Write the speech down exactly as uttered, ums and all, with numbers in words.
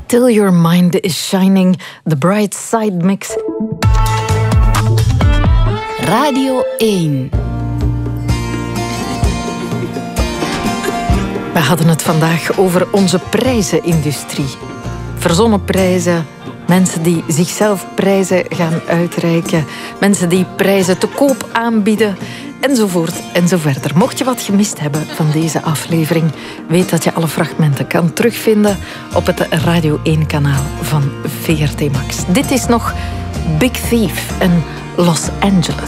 Till Your Mind is Shining, The Bright Side Mix. Radio één. We hadden het vandaag over onze prijzenindustrie. Verzonnen prijzen, mensen die zichzelf prijzen gaan uitreiken, mensen die prijzen te koop aanbieden, enzovoort en zo verder. Mocht je wat gemist hebben van deze aflevering, weet dat je alle fragmenten kan terugvinden op het Radio één kanaal van V R T Max. Dit is nog Big Thief en Los Angeles.